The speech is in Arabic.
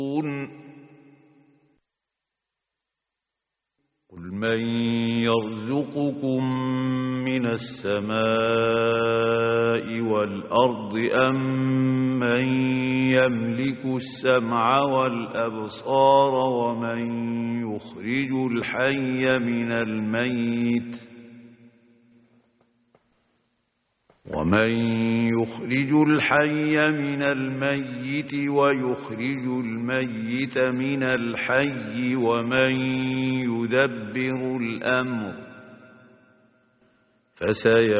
قل من يرزقكم من السماء والأرض أم من يملك السمع والأبصار ومن يخرج الحي من الميت ويخرج الميت من الحي ومن يدبر الأمر فسيقولون